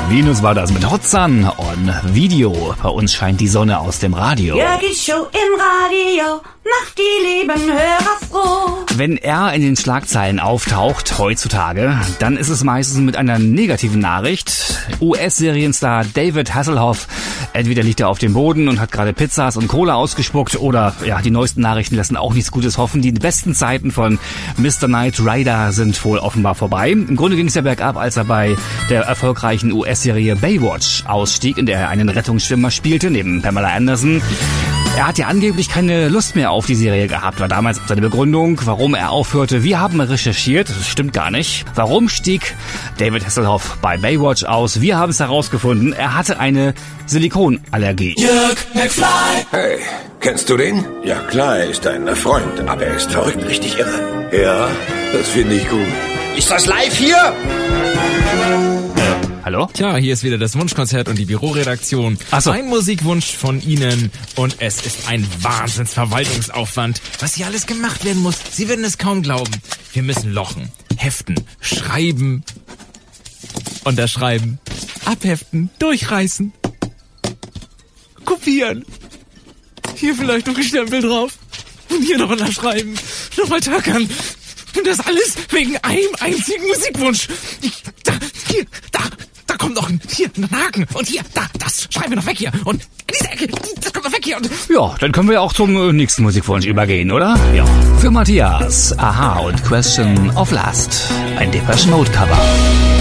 Venus war das mit Hot Sun on Video. Bei uns scheint die Sonne aus dem Radio. Jörgis Show im Radio macht die lieben Hörer froh. Wenn er in den Schlagzeilen auftaucht, heutzutage, dann ist es meistens mit einer negativen Nachricht. US-Serienstar David Hasselhoff, entweder liegt er auf dem Boden und hat gerade Pizzas und Cola ausgespuckt oder die neuesten Nachrichten lassen auch nichts Gutes hoffen. Die besten Zeiten von Mr. Knight Rider sind wohl offenbar vorbei. Im Grunde ging es ja bergab, als er bei der erfolgreichen US-Serie Baywatch ausstieg, in der er einen Rettungsschwimmer spielte, neben Pamela Anderson. Er hat ja angeblich keine Lust mehr auf die Serie gehabt, war damals seine Begründung, warum er aufhörte. Wir haben recherchiert, das stimmt gar nicht. Warum stieg David Hasselhoff bei Baywatch aus? Wir haben es herausgefunden, er hatte eine Silikonallergie. Jörg McFly! Hey, kennst du den? Ja klar, er ist ein Freund, aber er ist verrückt, richtig irre. Ja, das finde ich gut. Ist das live hier? Hallo? Tja, hier ist wieder das Wunschkonzert und die Büroredaktion. Ach so. Ein Musikwunsch von Ihnen und es ist ein Wahnsinnsverwaltungsaufwand, was hier alles gemacht werden muss. Sie werden es kaum glauben. Wir müssen lochen, heften, schreiben, unterschreiben, abheften, durchreißen, kopieren. Hier vielleicht noch ein Stempel drauf und hier noch unterschreiben, nochmal tackern. Und das alles wegen einem einzigen Musikwunsch. Da kommt noch ein Haken. Und hier, das schreiben wir noch weg hier. Und diese Ecke, das kommt noch weg hier. Und Ja, dann können wir auch zum nächsten Musikwunsch übergehen, oder? Ja. Für Matthias, Aha und Question of Last. Ein Depeche Mode Cover.